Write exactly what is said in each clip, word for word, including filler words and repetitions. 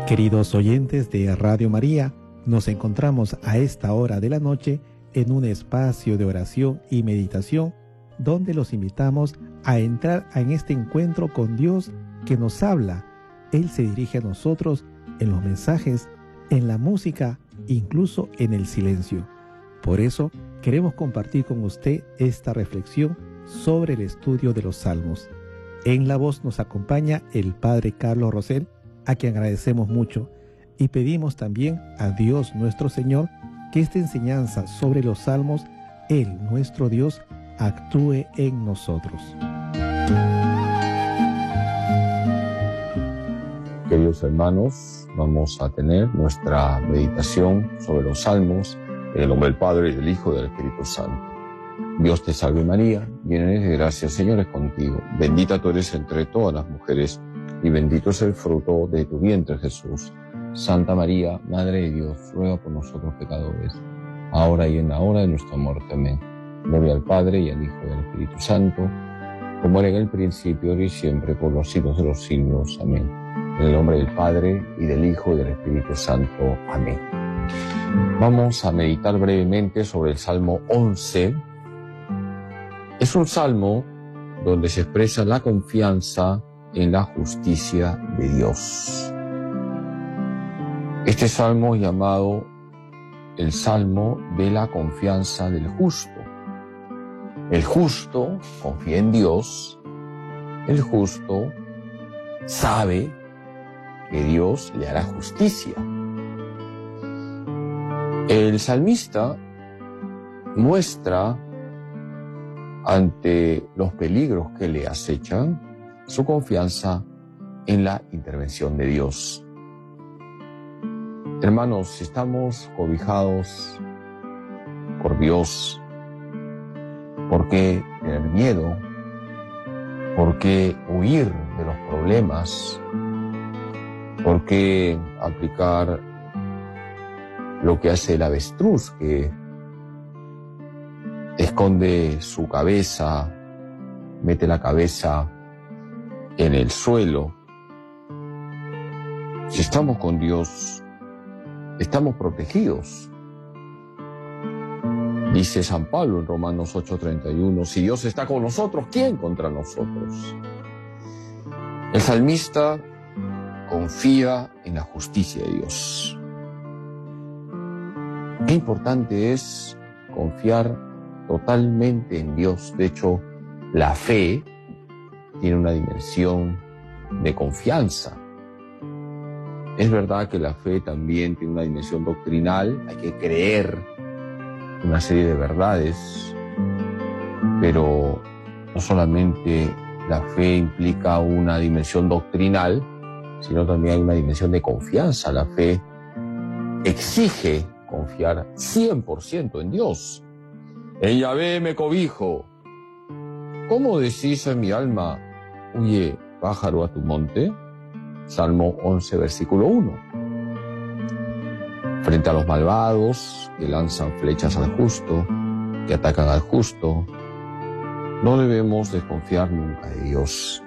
Queridos oyentes de Radio María, nos encontramos a esta hora de la noche en un espacio de oración y meditación donde los invitamos a entrar en este encuentro con Dios que nos habla. Él se dirige a nosotros en los mensajes, en la música, incluso en el silencio. Por eso queremos compartir con usted esta reflexión sobre el estudio de los Salmos. En la voz nos acompaña el Padre Carlos Rosell, a quien agradecemos mucho, y pedimos también a Dios nuestro Señor que esta enseñanza sobre los Salmos, Él, nuestro Dios, actúe en nosotros. Queridos hermanos, vamos a tener nuestra meditación sobre los Salmos en el nombre del Padre, y del Hijo y del Espíritu Santo. Dios te salve María, llena eres de gracia, el Señor es contigo. Bendita tú eres entre todas las mujeres, y bendito es el fruto de tu vientre, Jesús. Santa María, Madre de Dios, ruega por nosotros pecadores, ahora y en la hora de nuestra muerte. Amén. Gloria al Padre, y al Hijo, y al Espíritu Santo, como era en el principio, ahora y siempre, por los siglos de los siglos. Amén. En el nombre del Padre, y del Hijo, y del Espíritu Santo. Amén. Vamos a meditar brevemente sobre el Salmo once. Es un salmo donde se expresa la confianza en la justicia de Dios. Este salmo es llamado el Salmo de la confianza del justo. El justo confía en Dios, el justo sabe que Dios le hará justicia. El salmista muestra ante los peligros que le acechan su confianza en la intervención de Dios. Hermanos, si estamos cobijados por Dios, ¿por qué tener miedo? ¿Por qué huir de los problemas? ¿Por qué aplicar lo que hace el avestruz, que esconde su cabeza, mete la cabeza en el suelo? Si estamos con Dios, estamos protegidos. Dice San Pablo en Romanos ocho treinta y uno, si Dios está con nosotros, ¿quién contra nosotros? El salmista confía en la justicia de Dios. Qué importante es confiar totalmente en Dios. De hecho, la fe tiene una dimensión de confianza. Es verdad que la fe también tiene una dimensión doctrinal, hay que creer una serie de verdades, pero no solamente la fe implica una dimensión doctrinal, sino también hay una dimensión de confianza. La fe exige confiar cien por ciento en Dios. En Yahvé me cobijo. ¿Cómo decís en mi alma, huye pájaro a tu monte? Salmo once, versículo uno. Frente a los malvados que lanzan flechas al justo, que atacan al justo, no debemos desconfiar nunca de Dios.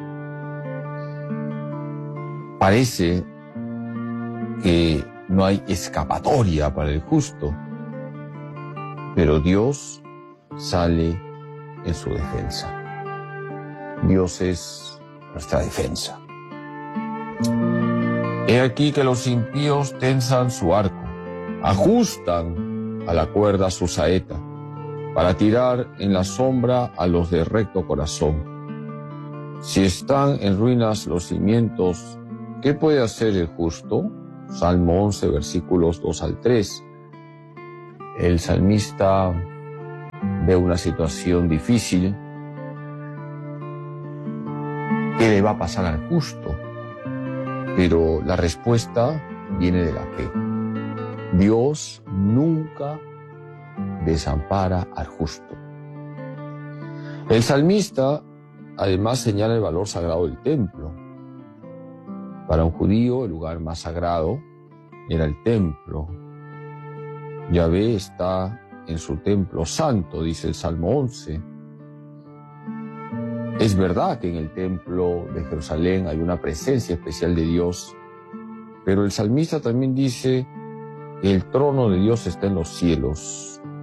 Parece que no hay escapatoria para el justo, pero Dios sale en su defensa. Dios es nuestra defensa. He aquí que los impíos tensan su arco, ajustan a la cuerda su saeta, para tirar en la sombra a los de recto corazón. Si están en ruinas los cimientos, ¿qué puede hacer el justo? Salmo once, versículos dos al tres. El salmista ve una situación difícil. ¿Qué le va a pasar al justo? Pero la respuesta viene de la fe. Dios nunca desampara al justo. El salmista además señala el valor sagrado del templo. Para un judío el lugar más sagrado era el templo. Yahvé está en su templo santo, dice el Salmo once. Es verdad que en el templo de Jerusalén hay una presencia especial de Dios, Pero el salmista también dice, el trono de Dios está en los cielos